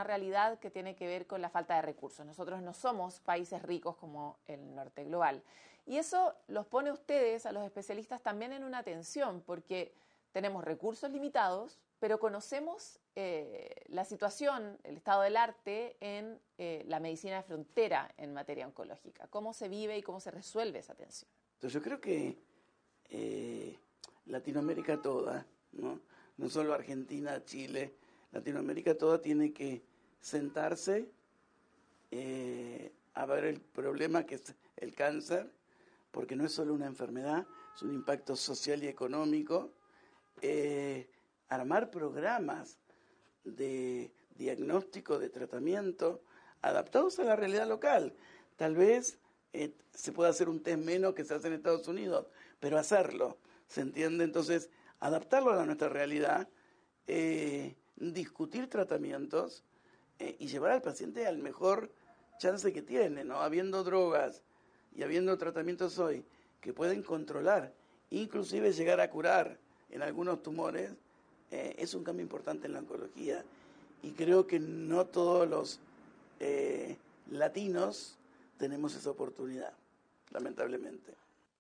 una realidad que tiene que ver con la falta de recursos. Nosotros no somos países ricos como el norte global. Y eso los pone a ustedes, a los especialistas, también en una tensión, porque tenemos recursos limitados, pero conocemos la situación, el estado del arte en la medicina de frontera en materia oncológica. ¿Cómo se vive y cómo se resuelve esa tensión? Entonces yo creo que Latinoamérica toda, no solo Argentina, Chile, Latinoamérica toda tiene que sentarse a ver el problema que es el cáncer, porque no es solo una enfermedad, es un impacto social y económico. Armar programas de diagnóstico, de tratamiento, adaptados a la realidad local. Tal vez se pueda hacer un test menos que se hace en Estados Unidos, pero hacerlo, ¿se entiende? Entonces, adaptarlo a nuestra realidad, discutir tratamientos y llevar al paciente al mejor chance que tiene, ¿no? Habiendo drogas y habiendo tratamientos hoy que pueden controlar, inclusive llegar a curar en algunos tumores, es un cambio importante en la oncología. Y creo que no todos los latinos tenemos esa oportunidad, lamentablemente.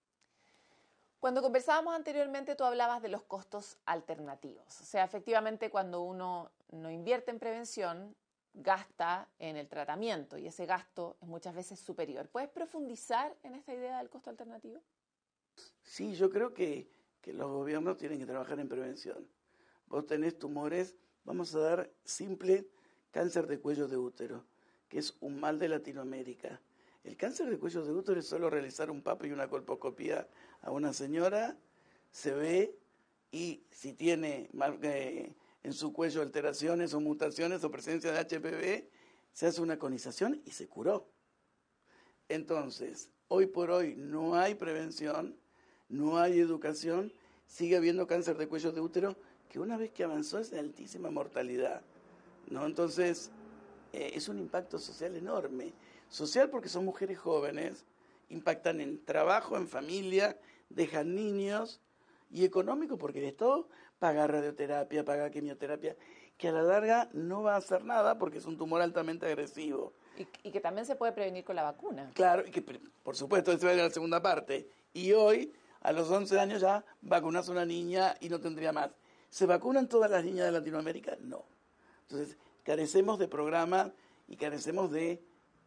Cuando conversábamos anteriormente, tú hablabas de los costos alternativos. O sea, efectivamente, cuando uno no invierte en prevención, gasta en el tratamiento y ese gasto es muchas veces superior. ¿Puedes profundizar en esta idea del costo alternativo? Sí, yo creo que los gobiernos tienen que trabajar en prevención. Vos tenés tumores, vamos a dar simple cáncer de cuello de útero, que es un mal de Latinoamérica. El cáncer de cuello de útero es solo realizar un PAP y una colposcopía a una señora, se ve y si tiene en su cuello alteraciones o mutaciones o presencia de HPV, se hace una conización y se curó. Entonces, hoy por hoy no hay prevención, no hay educación, sigue habiendo cáncer de cuello de útero que una vez que avanzó es de altísima mortalidad, ¿no? Entonces, es un impacto social enorme. Social porque son mujeres jóvenes, impactan en trabajo, en familia, dejan niños, y económico porque el Estado paga radioterapia, paga quimioterapia, que a la larga no va a hacer nada porque es un tumor altamente agresivo. Y que también se puede prevenir con la vacuna. Claro, y que por supuesto, esa va a ser la segunda parte. Y hoy, a los 11 años ya, vacunas a una niña y no tendría más. ¿Se vacunan todas las niñas de Latinoamérica? No. Entonces, carecemos de programas y carecemos de...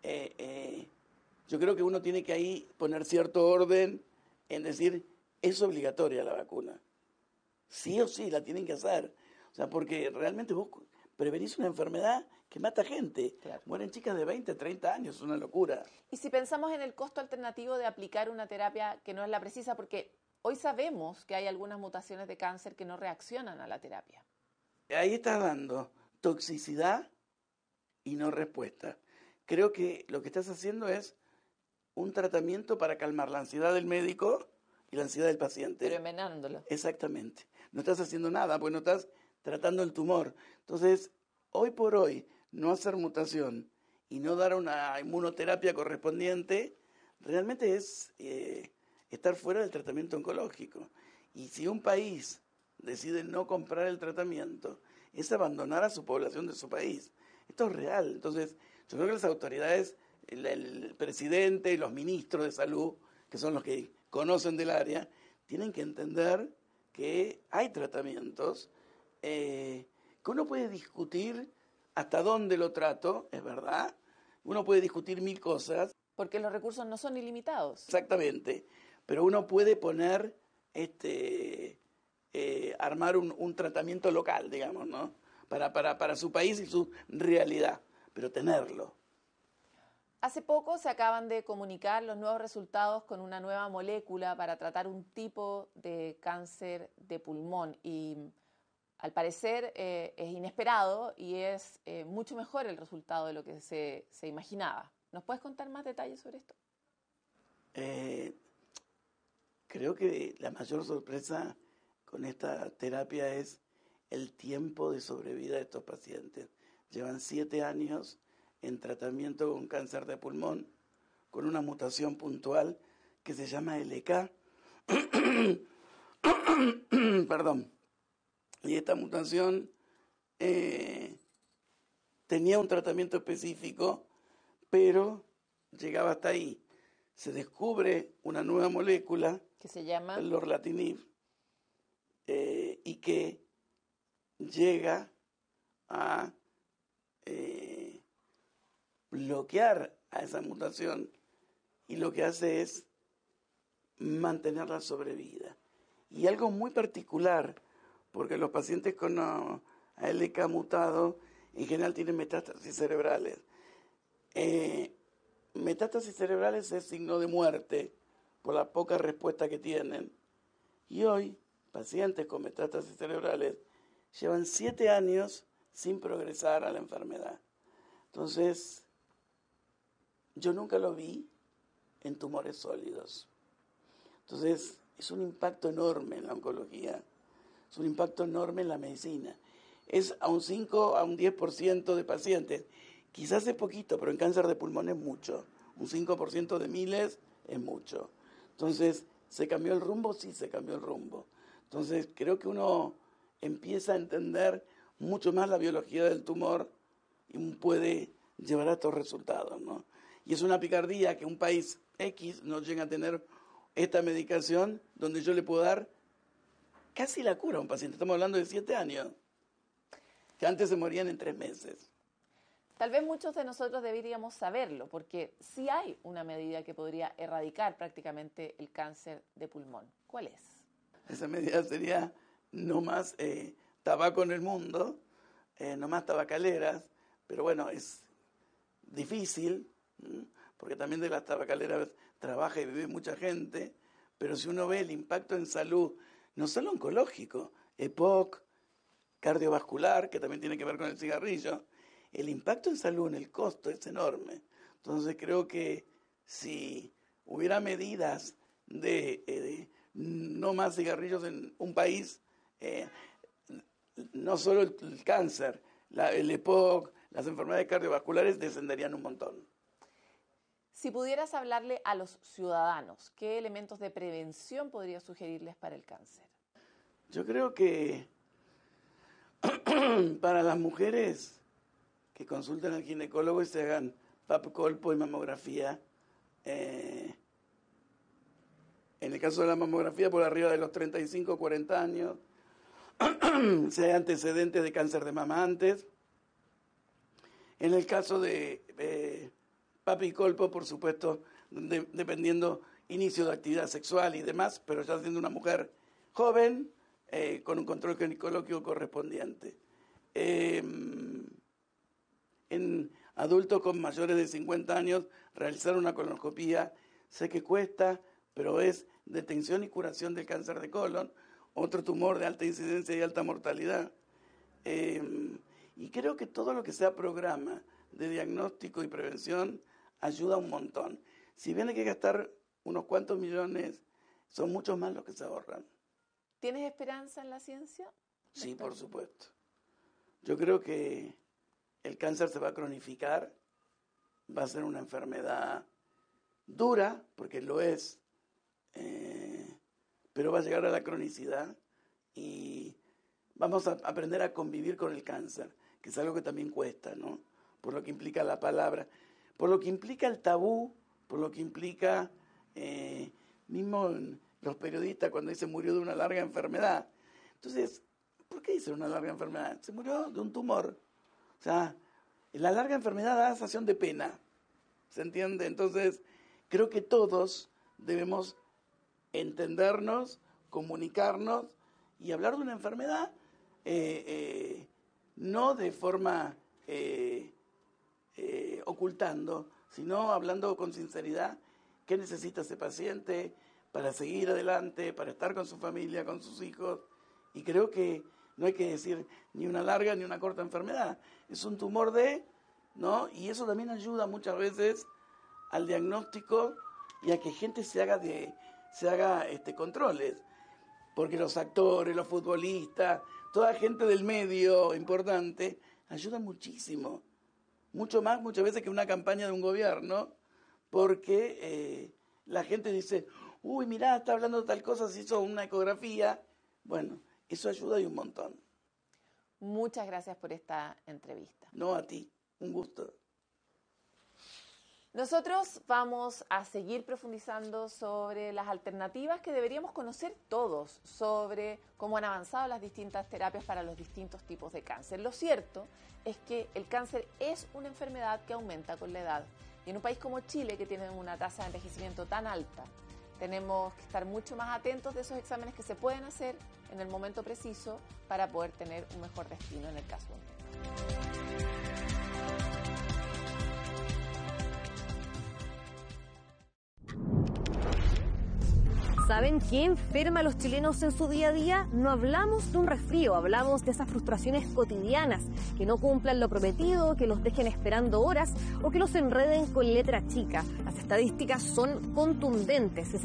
yo creo que uno tiene que ahí poner cierto orden en decir, es obligatoria la vacuna. Sí o sí, la tienen que hacer. O sea, porque realmente vos prevenís una enfermedad que mata gente. Claro. Mueren chicas de 20, 30 años, es una locura. Y si pensamos en el costo alternativo de aplicar una terapia que no es la precisa, porque hoy sabemos que hay algunas mutaciones de cáncer que no reaccionan a la terapia. Ahí estás dando toxicidad y no respuesta. Creo que lo que estás haciendo es un tratamiento para calmar la ansiedad del médico y la ansiedad del paciente. Pero envenenándolo. Exactamente. No estás haciendo nada, pues no estás tratando el tumor. Entonces, hoy por hoy, no hacer mutación y no dar una inmunoterapia correspondiente, realmente es estar fuera del tratamiento oncológico. Y si un país decide no comprar el tratamiento, es abandonar a su población de su país. Esto es real. Entonces, yo creo que las autoridades, el presidente y los ministros de salud, que son los que conocen del área, tienen que entender que hay tratamientos que uno puede discutir hasta dónde lo trato, es verdad, uno puede discutir mil cosas. Porque los recursos no son ilimitados. Exactamente, pero uno puede poner, armar un tratamiento local, digamos, ¿no? Para su país y su realidad, pero tenerlo. Hace poco se acaban de comunicar los nuevos resultados con una nueva molécula para tratar un tipo de cáncer de pulmón y al parecer es inesperado y es mucho mejor el resultado de lo que se imaginaba. ¿Nos puedes contar más detalles sobre esto? Creo que la mayor sorpresa con esta terapia es el tiempo de sobrevida de estos pacientes. Llevan 7 años en tratamiento con cáncer de pulmón, con una mutación puntual que se llama LK. Perdón. Y esta mutación tenía un tratamiento específico, pero llegaba hasta ahí. Se descubre una nueva molécula, que se llama el lorlatinib, y que llega a bloquear a esa mutación, y lo que hace es mantener la sobrevida. Y algo muy particular, porque los pacientes con ALK mutado en general tienen metástasis cerebrales. Metástasis cerebrales es signo de muerte por la poca respuesta que tienen. Y hoy, pacientes con metástasis cerebrales llevan 7 años sin progresar a la enfermedad. Entonces, yo nunca lo vi en tumores sólidos. Entonces, es un impacto enorme en la oncología, es un impacto enorme en la medicina. Es a un 5 a un 10% de pacientes. Quizás es poquito, pero en cáncer de pulmón es mucho. Un 5% de miles es mucho. Entonces, ¿se cambió el rumbo? Sí, se cambió el rumbo. Entonces, creo que uno empieza a entender mucho más la biología del tumor y puede llevar a estos resultados, ¿no? Y es una picardía que un país X no llega a tener esta medicación donde yo le puedo dar casi la cura a un paciente. Estamos hablando de 7 años, que antes se morían en 3 meses. Tal vez muchos de nosotros deberíamos saberlo, porque sí hay una medida que podría erradicar prácticamente el cáncer de pulmón. ¿Cuál es? Esa medida sería no más tabaco en el mundo, no más tabacaleras, pero bueno, es difícil, porque también de las tabacaleras trabaja y vive mucha gente, pero si uno ve el impacto en salud, no solo oncológico, EPOC, cardiovascular, que también tiene que ver con el cigarrillo, el impacto en salud, en el costo, es enorme. Entonces creo que si hubiera medidas de no más cigarrillos en un país, no solo el cáncer, el EPOC, las enfermedades cardiovasculares descenderían un montón. Si pudieras hablarle a los ciudadanos, ¿qué elementos de prevención podrías sugerirles para el cáncer? Yo creo que para las mujeres que consulten al ginecólogo y se hagan pap colpo y mamografía, en el caso de la mamografía por arriba de los 35 o 40 años, si hay antecedentes de cáncer de mama antes. En el caso de papi colpo, por supuesto, dependiendo inicio de actividad sexual y demás, pero ya siendo una mujer joven, con un control ginecológico correspondiente. En adultos con mayores de 50 años, realizar una colonoscopía, sé que cuesta, pero es detención y curación del cáncer de colon, otro tumor de alta incidencia y alta mortalidad. Y creo que todo lo que sea programa de diagnóstico y prevención ayuda un montón. Si bien hay que gastar unos cuantos millones, son muchos más los que se ahorran. ¿Tienes esperanza en la ciencia? Sí, por supuesto. Yo creo que el cáncer se va a cronificar, va a ser una enfermedad dura, porque lo es, pero va a llegar a la cronicidad y vamos a aprender a convivir con el cáncer, que es algo que también cuesta, ¿no? Por lo que implica la palabra, por lo que implica el tabú, por lo que implica mismo los periodistas cuando dicen murió de una larga enfermedad. Entonces, ¿por qué dicen una larga enfermedad? Se murió de un tumor. O sea, la larga enfermedad da sensación de pena, ¿se entiende? Entonces, creo que todos debemos entendernos, comunicarnos y hablar de una enfermedad, no de forma ocultando, sino hablando con sinceridad qué necesita ese paciente para seguir adelante, para estar con su familia, con sus hijos. Y creo que no hay que decir ni una larga ni una corta enfermedad. Es un tumor ¿no? Y eso también ayuda muchas veces al diagnóstico y a que gente se haga controles. Porque los actores, los futbolistas, toda gente del medio importante ayuda muchísimo. Mucho más muchas veces que una campaña de un gobierno, porque la gente dice, uy, mirá, está hablando de tal cosa, se hizo una ecografía. Bueno, eso ayuda y un montón. Muchas gracias por esta entrevista. No, a ti. Un gusto. Nosotros vamos a seguir profundizando sobre las alternativas que deberíamos conocer todos, sobre cómo han avanzado las distintas terapias para los distintos tipos de cáncer. Lo cierto es que el cáncer es una enfermedad que aumenta con la edad. Y en un país como Chile, que tiene una tasa de envejecimiento tan alta, tenemos que estar mucho más atentos de esos exámenes que se pueden hacer en el momento preciso para poder tener un mejor destino en el caso de un cáncer. ¿Saben qué enferma a los chilenos en su día a día? No hablamos de un resfrío, hablamos de esas frustraciones cotidianas, que no cumplan lo prometido, que los dejen esperando horas o que los enreden con letra chica. Las estadísticas son contundentes. El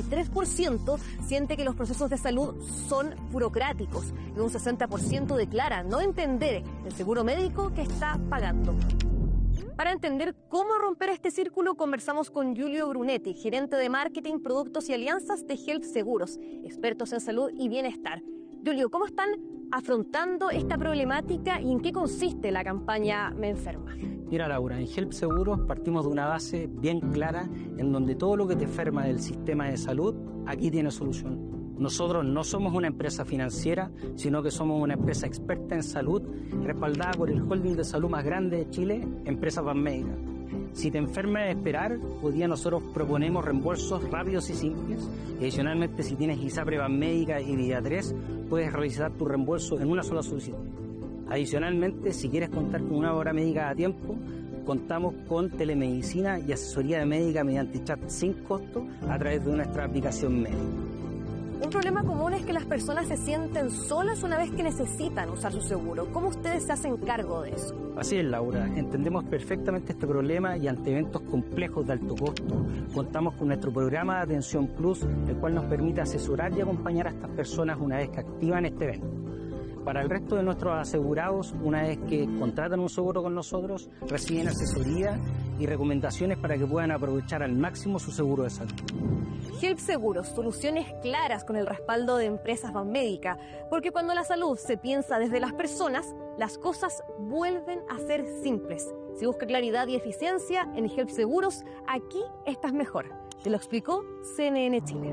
73% siente que los procesos de salud son burocráticos y un 60% declara no entender el seguro médico que está pagando. Para entender cómo romper este círculo, conversamos con Giulio Brunetti, gerente de marketing, productos y alianzas de Help Seguros, expertos en salud y bienestar. Giulio, ¿cómo están afrontando esta problemática y en qué consiste la campaña Me Enferma? Mira, Laura, en Help Seguros partimos de una base bien clara en donde todo lo que te enferma del sistema de salud, aquí tiene solución. Nosotros no somos una empresa financiera, sino que somos una empresa experta en salud, respaldada por el holding de salud más grande de Chile, Empresas Banmédica. Si te enfermas de esperar, hoy día nosotros proponemos reembolsos rápidos y simples. Adicionalmente, si tienes ISAPRE Banmédica y Vida 3, puedes realizar tu reembolso en una sola solicitud. Adicionalmente, si quieres contar con una hora médica a tiempo, contamos con telemedicina y asesoría médica mediante chat sin costo a través de nuestra aplicación médica. Un problema común es que las personas se sienten solas una vez que necesitan usar su seguro. ¿Cómo ustedes se hacen cargo de eso? Así es, Laura. Entendemos perfectamente este problema y ante eventos complejos de alto costo, contamos con nuestro programa de Atención Plus, el cual nos permite asesorar y acompañar a estas personas una vez que activan este evento. Para el resto de nuestros asegurados, una vez que contratan un seguro con nosotros, reciben asesoría y recomendaciones para que puedan aprovechar al máximo su seguro de salud. Help Seguros, soluciones claras con el respaldo de Empresas Banmédica, porque cuando la salud se piensa desde las personas, las cosas vuelven a ser simples. Si busca claridad y eficiencia en Help Seguros, aquí estás mejor. Te lo explicó CNN Chile.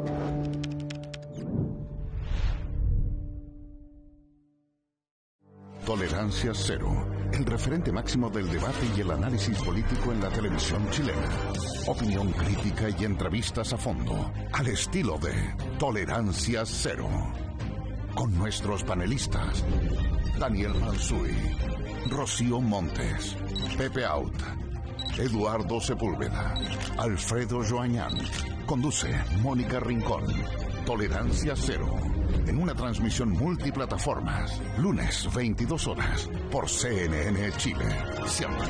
Tolerancia Cero, el referente máximo del debate y el análisis político en la televisión chilena. Opinión crítica y entrevistas a fondo, al estilo de Tolerancia Cero. Con nuestros panelistas, Daniel Mansuy, Rocío Montes, Pepe Out, Eduardo Sepúlveda, Alfredo Joañán. Conduce Mónica Rincón. Tolerancia Cero. En una transmisión multiplataformas, lunes 22 horas, por CNN Chile. Siempre.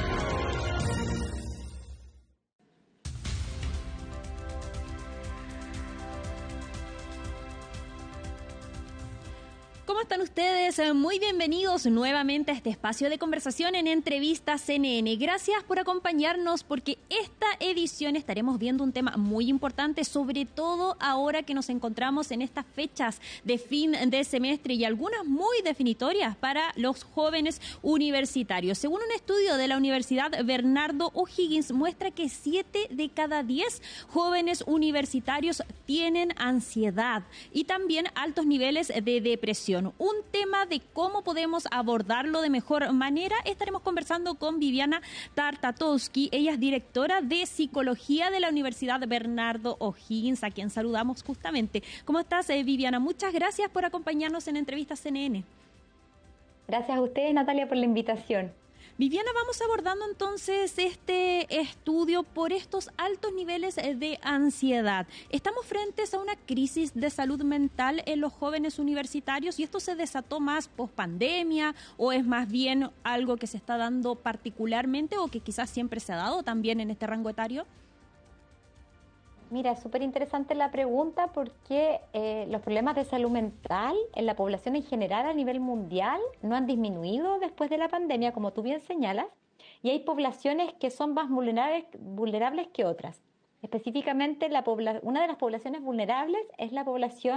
¿Cómo están ustedes? Muy bienvenidos nuevamente a este espacio de conversación en Entrevistas CNN. Gracias por acompañarnos porque esta edición estaremos viendo un tema muy importante, sobre todo ahora que nos encontramos en estas fechas de fin de semestre y algunas muy definitorias para los jóvenes universitarios. Según un estudio de la Universidad Bernardo O'Higgins, muestra que 7 de cada 10 jóvenes universitarios tienen ansiedad y también altos niveles de depresión. Un tema de cómo podemos abordarlo de mejor manera. Estaremos conversando con Viviana Tartatovsky. Ella es directora de Psicología de la Universidad Bernardo O'Higgins, a quien saludamos justamente. ¿Cómo estás, Viviana? Muchas gracias por acompañarnos en Entrevistas CNN. Gracias a ustedes, Natalia, por la invitación. Viviana, vamos abordando entonces este estudio por estos altos niveles de ansiedad. ¿Estamos frentes a una crisis de salud mental en los jóvenes universitarios y esto se desató más post-pandemia o es más bien algo que se está dando particularmente o que quizás siempre se ha dado también en este rango etario? Mira, es súper interesante la pregunta porque los problemas de salud mental en la población en general a nivel mundial no han disminuido después de la pandemia, como tú bien señalas, y hay poblaciones que son más vulnerables que otras. Específicamente, una de las poblaciones vulnerables es la población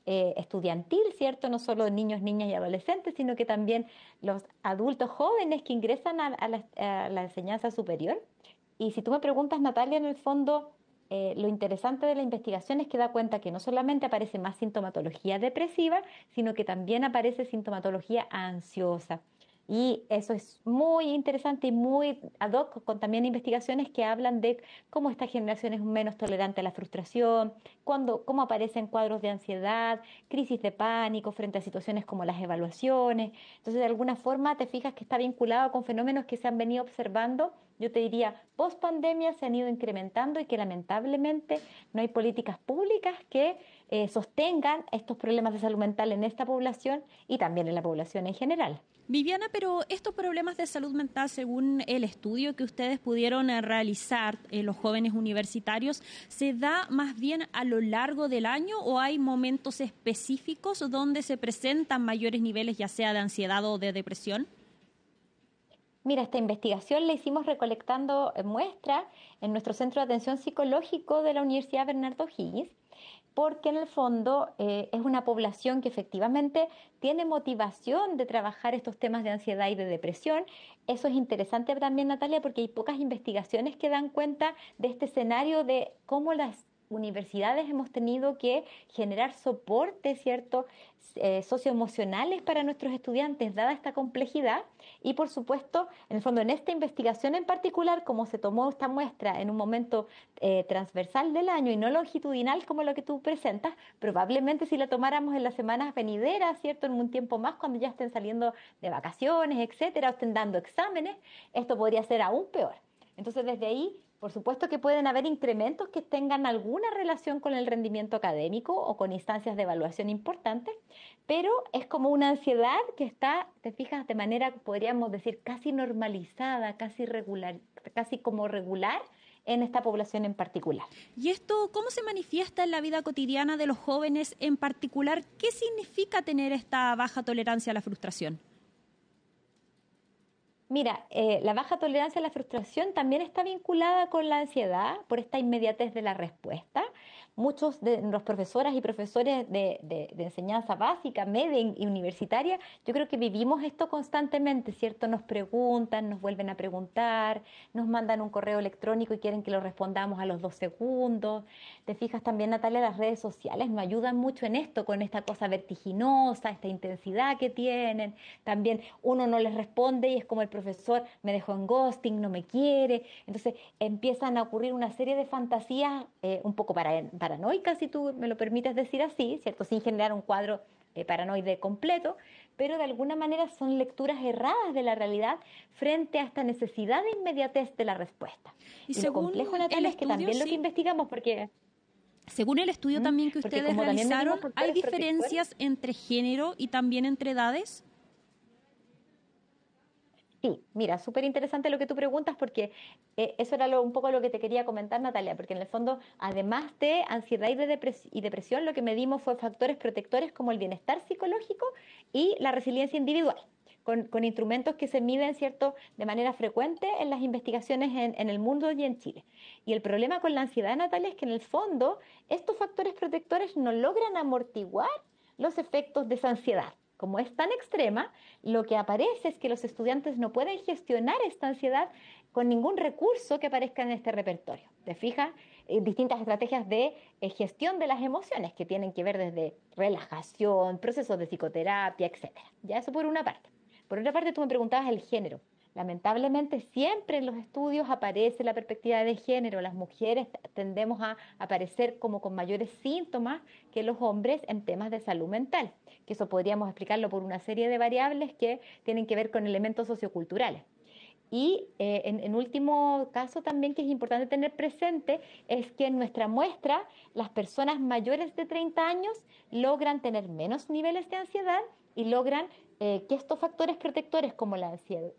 estudiantil, ¿cierto? No solo niños, niñas y adolescentes, sino que también los adultos jóvenes que ingresan a la enseñanza superior. Y si tú me preguntas, Natalia, en el fondo, lo interesante de la investigación es que da cuenta que no solamente aparece más sintomatología depresiva, sino que también aparece sintomatología ansiosa. Y eso es muy interesante y muy ad hoc, con también investigaciones que hablan de cómo esta generación es menos tolerante a la frustración, cómo aparecen cuadros de ansiedad, crisis de pánico frente a situaciones como las evaluaciones. Entonces, de alguna forma, te fijas que está vinculado con fenómenos que se han venido observando. Yo te diría, post pandemia se han ido incrementando y que lamentablemente no hay políticas públicas que sostengan estos problemas de salud mental en esta población y también en la población en general. Viviana, pero estos problemas de salud mental, según el estudio que ustedes pudieron realizar en los jóvenes universitarios, ¿se da más bien a lo largo del año o hay momentos específicos donde se presentan mayores niveles, ya sea de ansiedad o de depresión? Mira, esta investigación la hicimos recolectando muestras en nuestro Centro de Atención Psicológico de la Universidad Bernardo O'Higgins, porque en el fondo es una población que efectivamente tiene motivación de trabajar estos temas de ansiedad y de depresión. Eso es interesante también, Natalia, porque hay pocas investigaciones que dan cuenta de este escenario de cómo las universidades hemos tenido que generar soporte, ¿cierto?, socioemocionales para nuestros estudiantes, dada esta complejidad. Y por supuesto, en el fondo, en esta investigación en particular, como se tomó esta muestra en un momento transversal del año y no longitudinal como lo que tú presentas, probablemente si la tomáramos en las semanas venideras, ¿cierto?, en un tiempo más, cuando ya estén saliendo de vacaciones, etcétera, o estén dando exámenes, esto podría ser aún peor. Entonces, desde ahí, por supuesto que pueden haber incrementos que tengan alguna relación con el rendimiento académico o con instancias de evaluación importantes, pero es como una ansiedad que está, te fijas, de manera, podríamos decir, casi normalizada, casi regular, casi como regular en esta población en particular. ¿Y esto cómo se manifiesta en la vida cotidiana de los jóvenes en particular? ¿Qué significa tener esta baja tolerancia a la frustración? Mira, la baja tolerancia a la frustración también está vinculada con la ansiedad por esta inmediatez de la respuesta. Muchos de los profesoras y profesores de enseñanza básica, media y universitaria, yo creo que vivimos esto constantemente, ¿cierto? Nos preguntan, nos vuelven a preguntar, nos mandan un correo electrónico y quieren que lo respondamos a los 2 segundos. Te fijas también, Natalia, las redes sociales nos ayudan mucho en esto, con esta cosa vertiginosa, esta intensidad que tienen. También uno no les responde y es como el profesor me dejó en ghosting, no me quiere. Entonces empiezan a ocurrir una serie de fantasías un poco paranoicas, si tú me lo permites decir así, ¿cierto? Sin generar un cuadro paranoide completo, pero de alguna manera son lecturas erradas de la realidad frente a esta necesidad de inmediatez de la respuesta. Y lo complejo, Natalia, es que también lo que investigamos, porque... Según el estudio también que ustedes realizaron, ¿hay diferencias entre género y también entre edades? Sí, mira, súper interesante lo que tú preguntas porque eso era un poco lo que te quería comentar, Natalia, porque en el fondo, además de ansiedad y depresión, lo que medimos fue factores protectores como el bienestar psicológico y la resiliencia individual, con instrumentos que se miden, ¿cierto?, de manera frecuente en las investigaciones en el mundo y en Chile. Y el problema con la ansiedad, Natalia, es que en el fondo estos factores protectores no logran amortiguar los efectos de esa ansiedad. Como es tan extrema, lo que aparece es que los estudiantes no pueden gestionar esta ansiedad con ningún recurso que aparezca en este repertorio. ¿Te fijas? Distintas estrategias de gestión de las emociones que tienen que ver desde relajación, procesos de psicoterapia, etc. Ya eso por una parte. Por otra parte, tú me preguntabas el género. Lamentablemente siempre en los estudios aparece la perspectiva de género. Las mujeres tendemos a aparecer como con mayores síntomas que los hombres en temas de salud mental, que eso podríamos explicarlo por una serie de variables que tienen que ver con elementos socioculturales. Y en último caso también que es importante tener presente es que en nuestra muestra las personas mayores de 30 años logran tener menos niveles de ansiedad y logran que estos factores protectores como la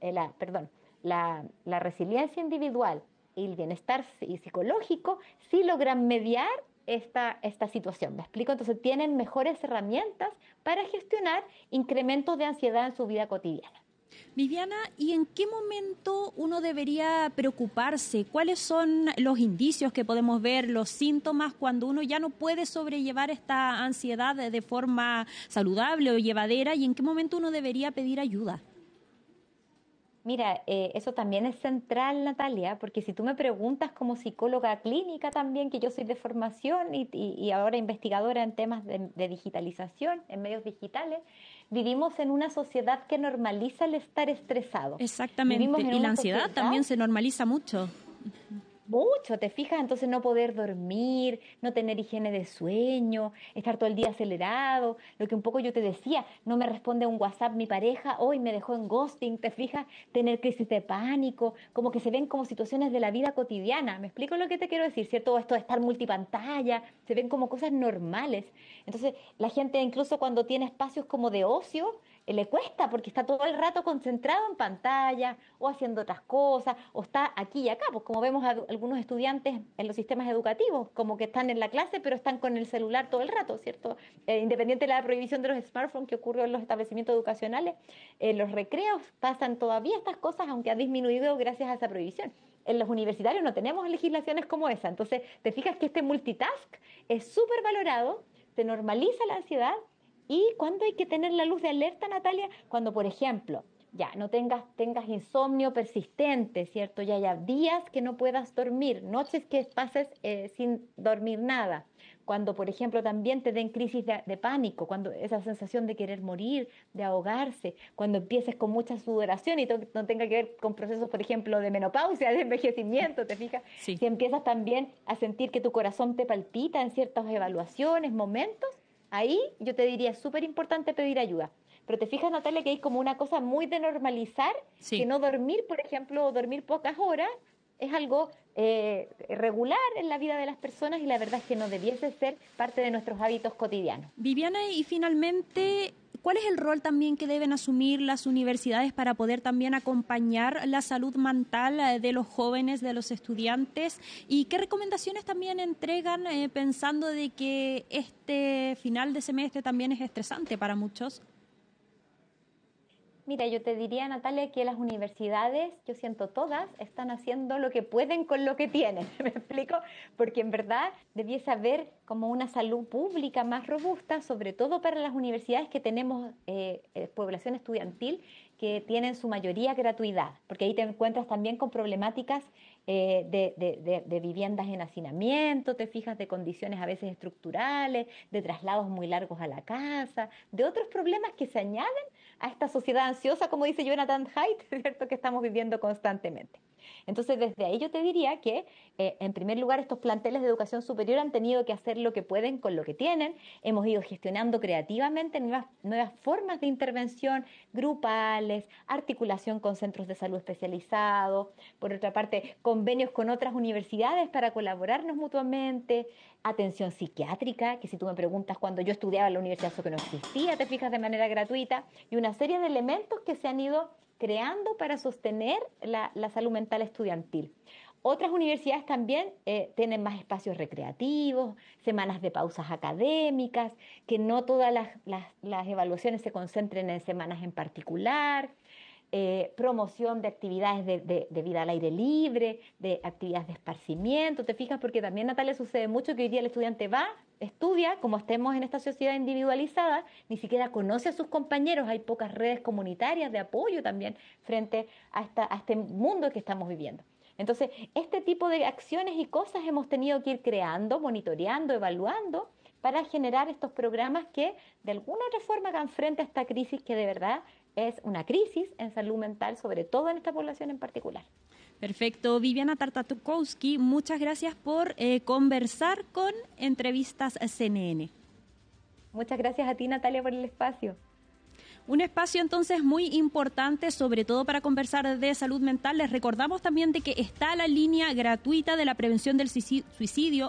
resiliencia individual y el bienestar psicológico sí logran mediar esta situación. ¿Me explico? Entonces tienen mejores herramientas para gestionar incrementos de ansiedad en su vida cotidiana. Viviana, ¿y en qué momento uno debería preocuparse? ¿Cuáles son los indicios que podemos ver, los síntomas cuando uno ya no puede sobrellevar esta ansiedad de forma saludable o llevadera? ¿Y en qué momento uno debería pedir ayuda? Mira, eso también es central, Natalia, porque si tú me preguntas como psicóloga clínica también, que yo soy de formación y ahora investigadora en temas de digitalización, en medios digitales, vivimos en una sociedad que normaliza el estar estresado. Exactamente, y la ansiedad también se normaliza mucho. Mucho, ¿te fijas? Entonces no poder dormir, no tener higiene de sueño, estar todo el día acelerado, lo que un poco yo te decía, no me responde un WhatsApp mi pareja, hoy me dejó en ghosting, ¿te fijas? Tener crisis de pánico, como que se ven como situaciones de la vida cotidiana. ¿Me explico lo que te quiero decir? ¿Cierto? Esto de estar multipantalla, se ven como cosas normales. Entonces la gente incluso cuando tiene espacios como de ocio, le cuesta porque está todo el rato concentrado en pantalla o haciendo otras cosas o está aquí y acá, pues como vemos a algunos estudiantes en los sistemas educativos, como que están en la clase pero están con el celular todo el rato, ¿cierto? Independiente de la prohibición de los smartphones que ocurrió en los establecimientos educacionales, en los recreos pasan todavía estas cosas, aunque ha disminuido gracias a esa prohibición. En los universitarios no tenemos legislaciones como esa, entonces te fijas que este multitask es súper valorado, se normaliza la ansiedad. ¿Y cuándo hay que tener la luz de alerta, Natalia? Cuando, por ejemplo, ya no tengas insomnio persistente, ¿cierto? Ya haya días que no puedas dormir, noches que pases sin dormir nada. Cuando, por ejemplo, también te den crisis de pánico, cuando esa sensación de querer morir, de ahogarse, cuando empieces con mucha sudoración y no tenga que ver con procesos, por ejemplo, de menopausia, de envejecimiento, ¿te fijas? Sí. Si empiezas también a sentir que tu corazón te palpita en ciertas evaluaciones, momentos, ahí yo te diría, es súper importante pedir ayuda. Pero te fijas, Natalia, que hay como una cosa muy de normalizar, sí, que no dormir, por ejemplo, o dormir pocas horas, es algo regular en la vida de las personas y la verdad es que no debiese ser parte de nuestros hábitos cotidianos. Viviana, y finalmente, ¿cuál es el rol también que deben asumir las universidades para poder también acompañar la salud mental de los jóvenes, de los estudiantes? ¿Y qué recomendaciones también entregan pensando de que este final de semestre también es estresante para muchos? Mira, yo te diría, Natalia, que las universidades, yo siento todas, están haciendo lo que pueden con lo que tienen, ¿me explico? Porque en verdad debiese haber como una salud pública más robusta, sobre todo para las universidades que tenemos población estudiantil, que tienen su mayoría gratuidad, porque ahí te encuentras también con problemáticas de viviendas en hacinamiento, te fijas, de condiciones a veces estructurales, de traslados muy largos a la casa, de otros problemas que se añaden a esta sociedad ansiosa, como dice Jonathan Haidt, ¿cierto?, que estamos viviendo constantemente. Entonces, desde ahí yo te diría que, en primer lugar, estos planteles de educación superior han tenido que hacer lo que pueden con lo que tienen. Hemos ido gestionando creativamente nuevas formas de intervención grupales, articulación con centros de salud especializados, por otra parte, convenios con otras universidades para colaborarnos mutuamente, atención psiquiátrica, que si tú me preguntas, cuando yo estudiaba en la universidad eso que no existía, te fijas, de manera gratuita, y una serie de elementos que se han ido creando para sostener la salud mental estudiantil. Otras universidades también tienen más espacios recreativos, semanas de pausas académicas, que no todas las evaluaciones se concentren en semanas en particular, promoción de actividades de vida al aire libre, de actividades de esparcimiento, ¿te fijas? Porque también, Natalia, sucede mucho que hoy día el estudiante va, estudia, como estemos en esta sociedad individualizada, ni siquiera conoce a sus compañeros, hay pocas redes comunitarias de apoyo también frente a este mundo que estamos viviendo. Entonces, este tipo de acciones y cosas hemos tenido que ir creando, monitoreando, evaluando, para generar estos programas que de alguna otra forma hagan frente a esta crisis que de verdad es una crisis en salud mental, sobre todo en esta población en particular. Perfecto. Viviana Tartatukowski, muchas gracias por conversar con Entrevistas CNN. Muchas gracias a ti, Natalia, por el espacio. Un espacio entonces muy importante, sobre todo para conversar de salud mental. Les recordamos también de que está la línea gratuita de la prevención del suicidio,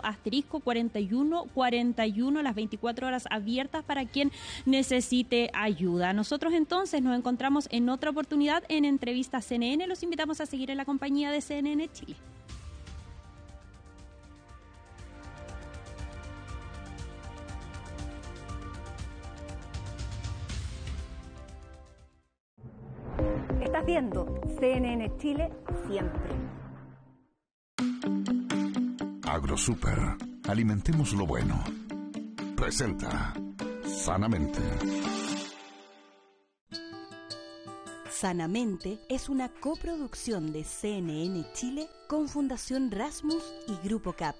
*4141, las 24 horas abiertas para quien necesite ayuda. Nosotros entonces nos encontramos en otra oportunidad en Entrevistas CNN. Los invitamos a seguir en la compañía de CNN Chile. creciendo. CNN Chile siempre. AgroSuper. Alimentemos lo bueno. Presenta Sanamente. Sanamente es una coproducción de CNN Chile con Fundación Rasmus y Grupo CAP.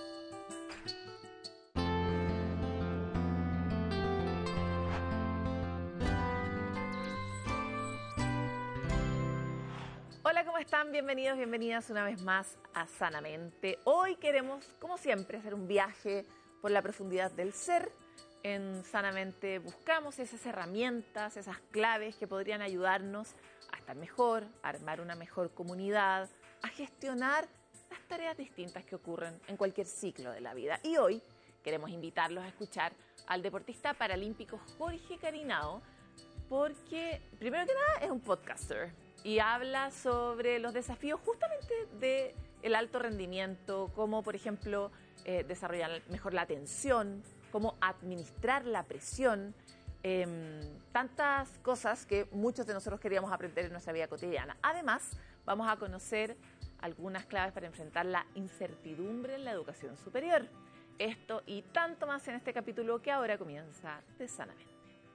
Hola, ¿cómo están? Bienvenidos, bienvenidas una vez más a Sanamente. Hoy queremos, como siempre, hacer un viaje por la profundidad del ser. En Sanamente buscamos esas herramientas, esas claves que podrían ayudarnos a estar mejor, a armar una mejor comunidad, a gestionar las tareas distintas que ocurren en cualquier ciclo de la vida. Y hoy queremos invitarlos a escuchar al deportista paralímpico Jorge Carinao, porque primero que nada es un podcaster y habla sobre los desafíos justamente del alto rendimiento, como por ejemplo desarrollar mejor la atención, cómo administrar la presión, tantas cosas que muchos de nosotros queríamos aprender en nuestra vida cotidiana. Además, vamos a conocer algunas claves para enfrentar la incertidumbre en la educación superior. Esto y tanto más en este capítulo que ahora comienza de Sanamente.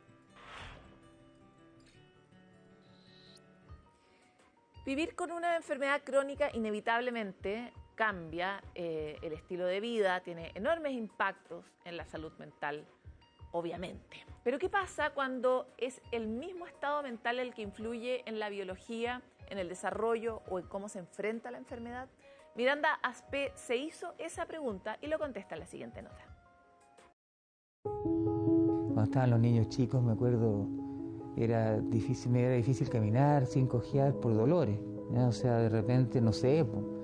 Vivir con una enfermedad crónica inevitablemente cambia el estilo de vida, tiene enormes impactos en la salud mental, obviamente. Pero ¿qué pasa cuando es el mismo estado mental el que influye en la biología, en el desarrollo o en cómo se enfrenta la enfermedad? Miranda Aspe se hizo esa pregunta y lo contesta en la siguiente nota. Cuando estaban los niños chicos, me acuerdo, me era difícil caminar sin cojear por dolores, ¿ya? O sea, de repente, no sé,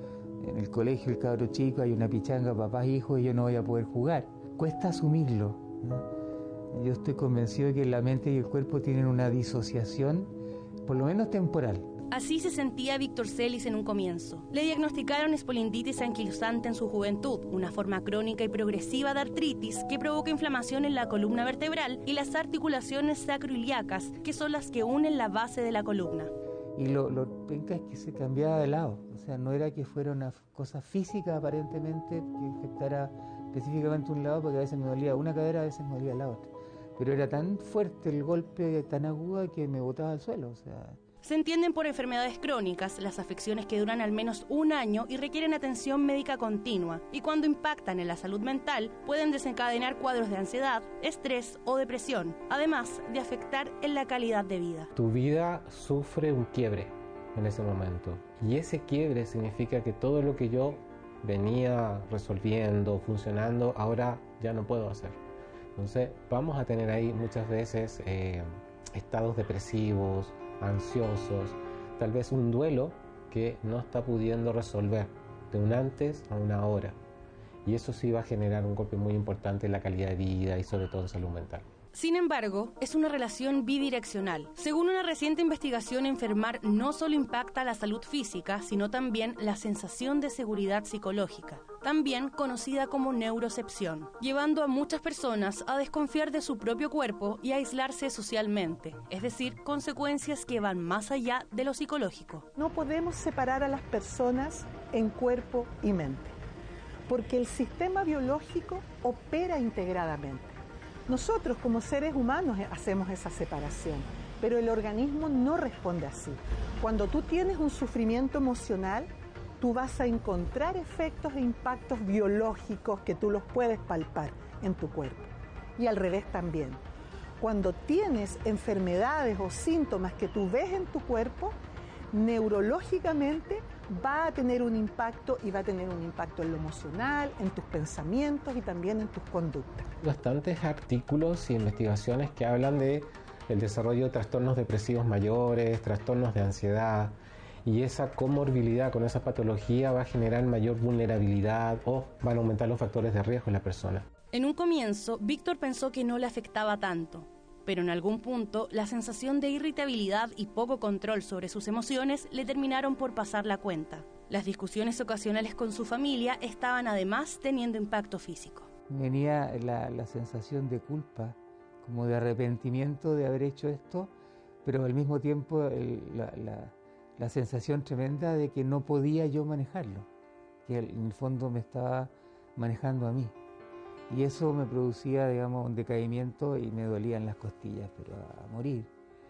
en el colegio el cabro chico hay una pichanga, papás, hijos, y yo no voy a poder jugar. Cuesta asumirlo, ¿no? Yo estoy convencido de que la mente y el cuerpo tienen una disociación, por lo menos temporal. Así se sentía Víctor Celis en un comienzo. Le diagnosticaron espondilosis anquilosante en su juventud, una forma crónica y progresiva de artritis que provoca inflamación en la columna vertebral y las articulaciones sacroiliacas, que son las que unen la base de la columna. Y lo penca es que se cambiaba de lado, o sea, no era que fuera una cosa física aparentemente que infectara específicamente un lado, porque a veces me dolía una cadera, a veces me dolía la otra. Pero era tan fuerte el golpe, tan agudo, que me botaba al suelo, o sea. Se entienden por enfermedades crónicas las afecciones que duran al menos un año y requieren atención médica continua, y cuando impactan en la salud mental pueden desencadenar cuadros de ansiedad, estrés o depresión, además de afectar en la calidad de vida. Tu vida sufre un quiebre en ese momento, y ese quiebre significa que todo lo que yo venía resolviendo, funcionando, ahora ya no puedo hacer. Entonces vamos a tener ahí muchas veces estados depresivos, ansiosos, tal vez un duelo que no está pudiendo resolver de un antes a una ahora, y eso sí va a generar un golpe muy importante en la calidad de vida y sobre todo en salud mental. Sin embargo, es una relación bidireccional. Según una reciente investigación, enfermar no solo impacta la salud física, sino también la sensación de seguridad psicológica, también conocida como neurocepción, llevando a muchas personas a desconfiar de su propio cuerpo y a aislarse socialmente, es decir, consecuencias que van más allá de lo psicológico. No podemos separar a las personas en cuerpo y mente, porque el sistema biológico opera integradamente. Nosotros como seres humanos hacemos esa separación, pero el organismo no responde así. Cuando tú tienes un sufrimiento emocional, tú vas a encontrar efectos e impactos biológicos que tú los puedes palpar en tu cuerpo. Y al revés también. Cuando tienes enfermedades o síntomas que tú ves en tu cuerpo, neurológicamente va a tener un impacto, y va a tener un impacto en lo emocional, en tus pensamientos y también en tus conductas. Bastantes artículos y investigaciones que hablan de el desarrollo de trastornos depresivos mayores, trastornos de ansiedad, y esa comorbilidad con esa patología va a generar mayor vulnerabilidad o van a aumentar los factores de riesgo en la persona. En un comienzo, Víctor pensó que no le afectaba tanto, pero en algún punto la sensación de irritabilidad y poco control sobre sus emociones le terminaron por pasar la cuenta. Las discusiones ocasionales con su familia estaban además teniendo impacto físico. Venía la sensación de culpa, como de arrepentimiento de haber hecho esto, pero al mismo tiempo la sensación tremenda de que no podía yo manejarlo, que en el fondo me estaba manejando a mí. Y eso me producía, digamos, un decaimiento y me dolían las costillas, pero a morir.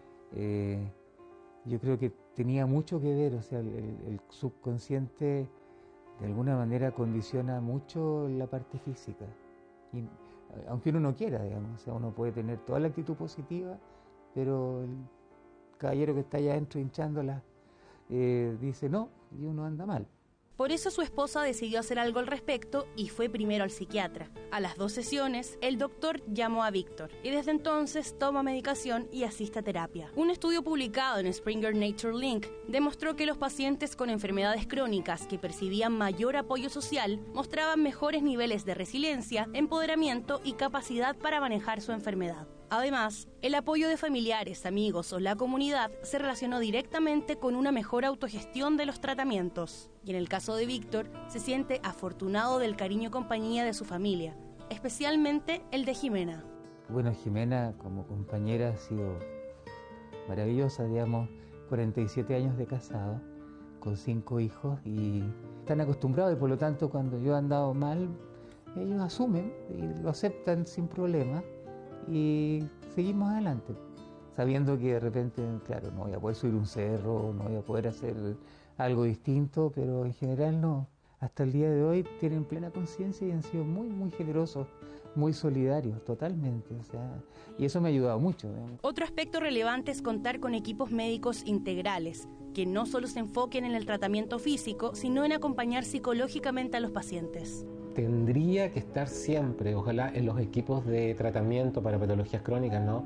Yo creo que tenía mucho que ver, o sea, el subconsciente de alguna manera condiciona mucho la parte física. Y, aunque uno no quiera, digamos, o sea, uno puede tener toda la actitud positiva, pero el caballero que está allá adentro hinchándola dice no, y uno anda mal. Por eso su esposa decidió hacer algo al respecto y fue primero al psiquiatra. A las 2 sesiones, el doctor llamó a Víctor y desde entonces toma medicación y asiste a terapia. Un estudio publicado en Springer Nature Link demostró que los pacientes con enfermedades crónicas que percibían mayor apoyo social mostraban mejores niveles de resiliencia, empoderamiento y capacidad para manejar su enfermedad. Además, el apoyo de familiares, amigos o la comunidad se relacionó directamente con una mejor autogestión de los tratamientos. Y en el caso de Víctor, se siente afortunado del cariño y compañía de su familia, especialmente el de Jimena. Bueno, Jimena como compañera ha sido maravillosa, digamos, 47 años de casado, con 5 hijos y están acostumbrados y por lo tanto cuando yo he andado mal, ellos asumen y lo aceptan sin problema. Y seguimos adelante, sabiendo que de repente, claro, no voy a poder subir un cerro, no voy a poder hacer algo distinto, pero en general no. Hasta el día de hoy tienen plena conciencia y han sido muy, muy generosos, muy solidarios, totalmente. O sea, y eso me ha ayudado mucho. Otro aspecto relevante es contar con equipos médicos integrales, que no solo se enfoquen en el tratamiento físico, sino en acompañar psicológicamente a los pacientes. Tendría que estar siempre, ojalá, en los equipos de tratamiento para patologías crónicas, ¿no?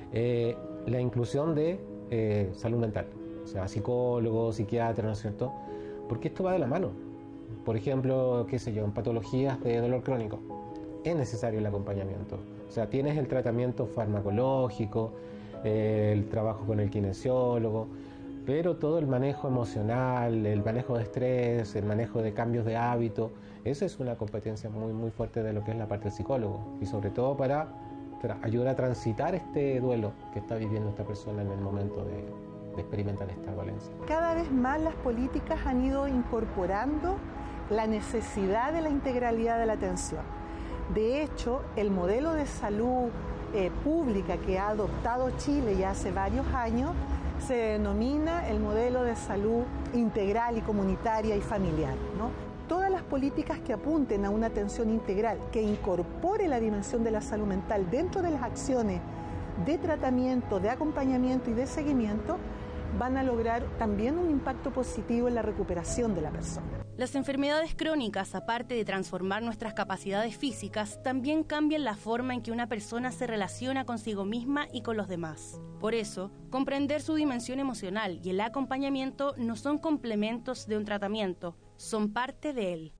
La inclusión de salud mental, o sea, psicólogos, psiquiatras, ¿no es cierto? Porque esto va de la mano. Por ejemplo, qué sé yo, en patologías de dolor crónico, es necesario el acompañamiento. O sea, tienes el tratamiento farmacológico, el trabajo con el kinesiólogo, pero todo el manejo emocional, el manejo de estrés, el manejo de cambios de hábito, eso es una competencia muy, muy fuerte de lo que es la parte del psicólogo y sobre todo para ayudar a transitar este duelo que está viviendo esta persona en el momento de experimentar esta dolencia. Cada vez más las políticas han ido incorporando la necesidad de la integralidad de la atención. De hecho, el modelo de salud pública que ha adoptado Chile ya hace varios años se denomina el modelo de salud integral y comunitaria y familiar, ¿no? Todas las políticas que apunten a una atención integral, que incorpore la dimensión de la salud mental dentro de las acciones de tratamiento, de acompañamiento y de seguimiento, van a lograr también un impacto positivo en la recuperación de la persona. Las enfermedades crónicas, aparte de transformar nuestras capacidades físicas, también cambian la forma en que una persona se relaciona consigo misma y con los demás. Por eso, comprender su dimensión emocional y el acompañamiento no son complementos de un tratamiento, son parte de él.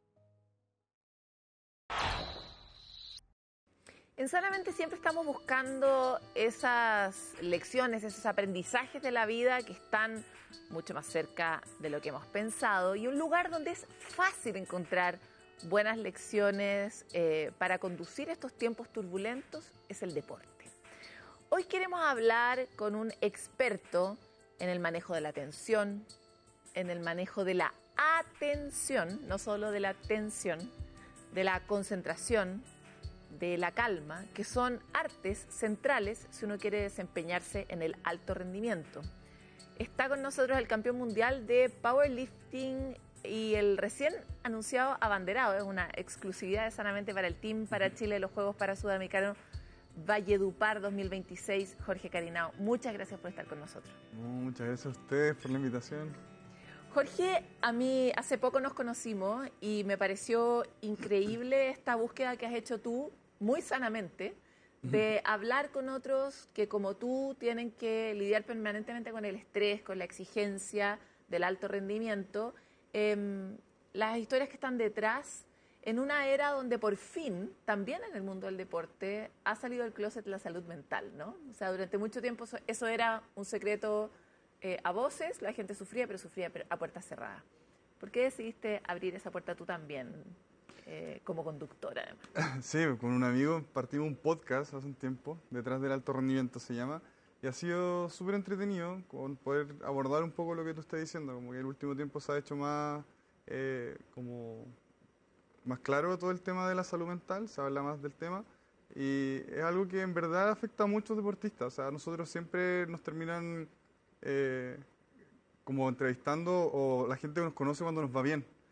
En Sanamente siempre estamos buscando esas lecciones, esos aprendizajes de la vida que están mucho más cerca de lo que hemos pensado y un lugar donde es fácil encontrar buenas lecciones para conducir estos tiempos turbulentos es el deporte. Hoy queremos hablar con un experto en el manejo de la atención, en el manejo de la atención, no solo de la tensión, de la concentración, de la calma, que son artes centrales si uno quiere desempeñarse en el alto rendimiento. Está con nosotros el campeón mundial de powerlifting y el recién anunciado abanderado, es una exclusividad de Sanamente para el Team para Chile de los Juegos para Sudamericanos Valledupar 2026, Jorge Carinao. Muchas gracias por estar con nosotros. Muchas gracias a ustedes por la invitación. Jorge, a mí hace poco nos conocimos y me pareció increíble esta búsqueda que has hecho tú, muy sanamente, de hablar con otros que como tú tienen que lidiar permanentemente con el estrés, con la exigencia del alto rendimiento, las historias que están detrás en una era donde por fin, también en el mundo del deporte, ha salido del closet la salud mental, ¿no? O sea, durante mucho tiempo eso era un secreto a voces, la gente sufría, pero sufría a puertas cerradas. ¿Por qué decidiste abrir esa puerta tú también, como conductora además? Sí, con un amigo partimos un podcast hace un tiempo, Detrás del Alto Rendimiento se llama, Y ha sido súper entretenido con poder abordar un poco lo que tú estás diciendo, como que el último tiempo se ha hecho más, como más claro todo el tema de la salud mental, se habla más del tema, y es algo que en verdad afecta a muchos deportistas. O sea, nosotros siempre nos terminan como entrevistando, o la gente nos conoce cuando nos va bien.